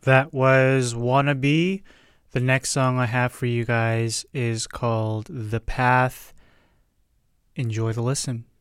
That was Wannabe. The next song I have for you guys is called The Path. Enjoy the listen.